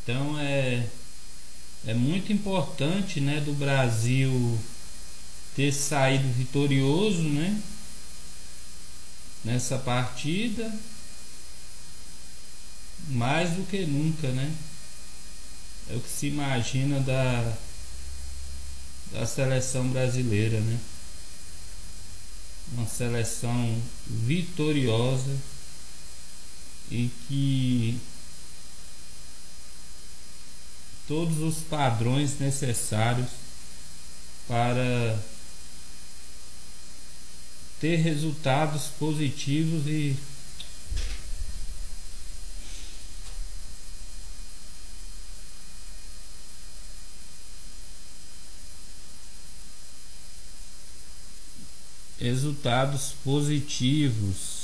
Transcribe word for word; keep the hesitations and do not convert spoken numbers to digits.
Então é, é muito importante, né, do Brasil ter saído vitorioso, né, nessa partida, mais do que nunca, né? É o que se imagina da, da seleção brasileira, né? Uma seleção vitoriosa e que todos os padrões necessários para ter resultados positivos e resultados positivos